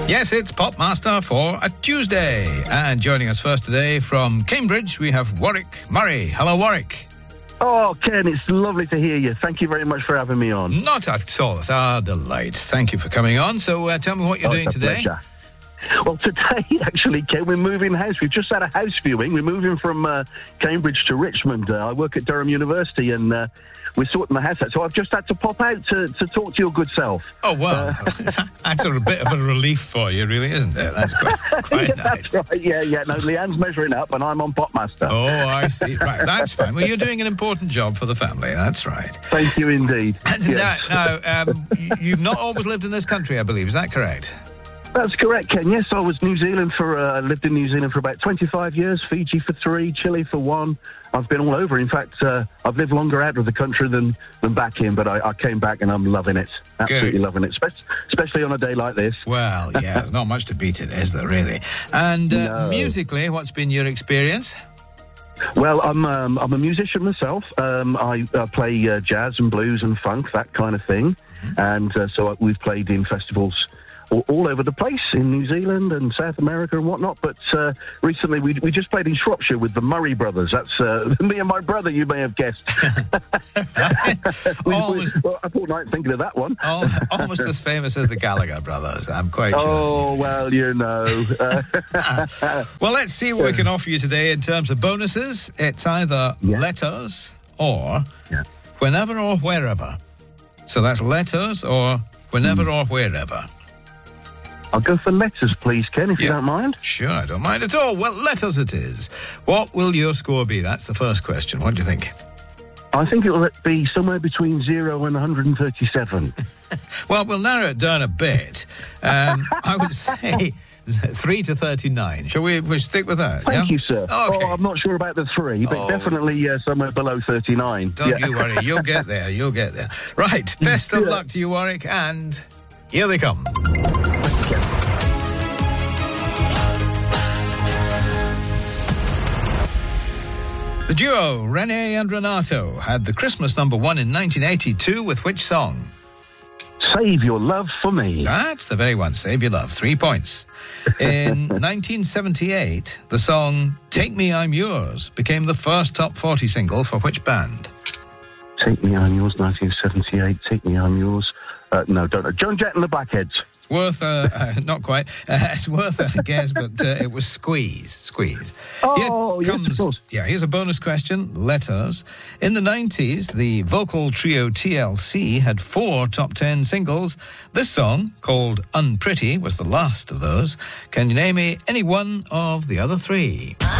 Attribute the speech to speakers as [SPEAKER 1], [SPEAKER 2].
[SPEAKER 1] Yes, it's Popmaster for a Tuesday. And joining us first today from Cambridge, we have Warwick Murray. Hello, Warwick.
[SPEAKER 2] Oh, Ken, it's lovely to hear you. Thank you very much for having me on.
[SPEAKER 1] Not at all. It's our delight. Thank you for coming on. So tell me what you're doing today.
[SPEAKER 2] Pleasure. Well, today, actually, Ken, we're moving house. We've just had a house viewing. We're moving from Cambridge to Richmond. I work at Durham University, and we're sorting the house out. So I've just had to pop out to talk to your good self.
[SPEAKER 1] Oh, well, that's a bit of a relief for you, really, isn't it? That's quite
[SPEAKER 2] yeah,
[SPEAKER 1] nice.
[SPEAKER 2] That's right. Yeah. No, Leanne's measuring up, and I'm on Popmaster.
[SPEAKER 1] Oh, I see. Right, that's fine. Well, you're doing an important job for the family. That's right.
[SPEAKER 2] Thank you indeed.
[SPEAKER 1] And
[SPEAKER 2] yes.
[SPEAKER 1] now, you've not always lived in this country, I believe. Is that correct?
[SPEAKER 2] That's correct, Ken. Yes, I was lived in New Zealand for about 25 years, Fiji for 3, Chile for 1. I've been all over. In fact, I've lived longer out of the country than back in, but I came back and I'm loving it. Absolutely loving it, especially on a day like this.
[SPEAKER 1] Well, yeah, there's not much to beat it, is there, really? And musically, what's been your experience?
[SPEAKER 2] Well, I'm a musician myself. I play jazz and blues and funk, that kind of thing. Mm-hmm. And so we've played in festivals all over the place in New Zealand and South America and whatnot. But recently we just played in Shropshire with the Murray Brothers. That's me and my brother, you may have guessed. A fortnight thinking of that one.
[SPEAKER 1] Almost as famous as the Gallagher Brothers, I'm quite sure.
[SPEAKER 2] Oh, well, you know.
[SPEAKER 1] Well, let's see what we can offer you today in terms of bonuses. It's either letters or whenever or wherever. So that's letters or whenever or wherever.
[SPEAKER 2] I'll go for letters, please, Ken, if you don't mind.
[SPEAKER 1] Sure, I don't mind at all. Well, letters it is. What will your score be? That's the first question. What do you think?
[SPEAKER 2] I think it will be somewhere between 0 and 137.
[SPEAKER 1] Well, we'll narrow it down a bit. I would say 3 to 39. Shall we stick with that?
[SPEAKER 2] Thank you, sir.
[SPEAKER 1] Okay.
[SPEAKER 2] Oh, I'm not sure about the 3, but definitely somewhere below 39.
[SPEAKER 1] Don't you worry. You'll get there. You'll get there. Right. Best of luck to you, Warwick, and here they come. The duo Rene and Renato had the Christmas number 1 in 1982 with which song?
[SPEAKER 2] Save Your Love for Me.
[SPEAKER 1] That's the very one, Save Your Love, 3 points. In 1978, the song Take Me I'm Yours became the first top 40 single for which band?
[SPEAKER 2] Take Me I'm Yours, 1978, Take Me I'm Yours. No, don't know. Joan Jett and the Blackheads.
[SPEAKER 1] Worth not quite. It's worth a guess, but it was Squeeze.
[SPEAKER 2] Oh, yes, of course.
[SPEAKER 1] Yeah, here's a bonus question. Letters. In the 90s, the vocal trio TLC had 4 top 10 singles. This song, called Unpretty, was the last of those. Can you name me any one of the other 3?